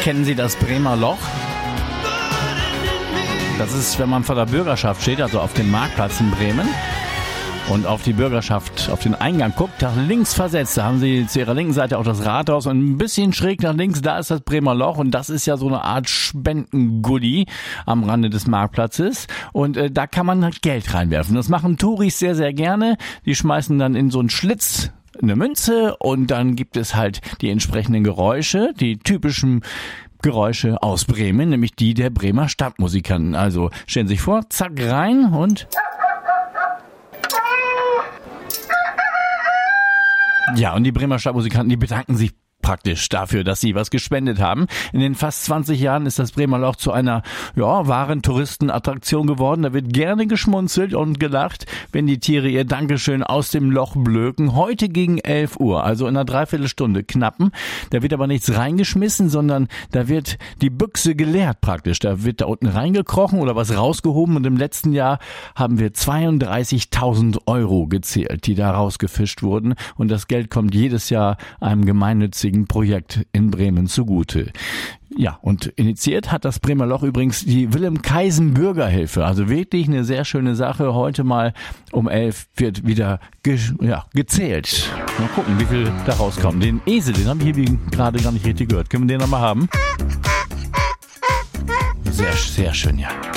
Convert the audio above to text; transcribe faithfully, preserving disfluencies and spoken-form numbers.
Kennen Sie das Bremer Loch? Das ist, wenn man vor der Bürgerschaft steht, also auf dem Marktplatz in Bremen, und auf die Bürgerschaft, auf den Eingang guckt, nach links versetzt. Da haben Sie zu Ihrer linken Seite auch das Rathaus und ein bisschen schräg nach links, da ist das Bremer Loch und das ist ja so eine Art Spendengoodie am Rande des Marktplatzes und äh, da kann man halt Geld reinwerfen. Das machen Touris sehr, sehr gerne. Die schmeißen dann in so einen Schlitz eine Münze und dann gibt es halt die entsprechenden Geräusche, die typischen Geräusche aus Bremen, nämlich die der Bremer Stadtmusikanten. Also stellen Sie sich vor, zack rein und... Ja, und die Bremer Stadtmusikanten, die bedanken sich praktisch dafür, dass sie was gespendet haben. In den fast zwanzig Jahren ist das Bremer Loch zu einer ja, wahren Touristenattraktion geworden. Da wird gerne geschmunzelt und gelacht, wenn die Tiere ihr Dankeschön aus dem Loch blöken. Heute gegen elf Uhr, also in einer Dreiviertelstunde knappen. Da wird aber nichts reingeschmissen, sondern da wird die Büchse geleert praktisch. Da wird da unten reingekrochen oder was rausgehoben und im letzten Jahr haben wir zweiunddreißigtausend Euro gezählt, die da rausgefischt wurden und das Geld kommt jedes Jahr einem gemeinnützigen Projekt in Bremen zugute. Ja, und initiiert hat das Bremer Loch übrigens die Wilhelm-Kaisen-Bürgerhilfe. Also wirklich eine sehr schöne Sache. Heute mal um elf wird wieder ge- ja, gezählt. Mal gucken, wie viel da rauskommt. Den Esel, den haben wir hier gerade gar nicht richtig gehört. Können wir den nochmal haben? Sehr, sehr schön, ja.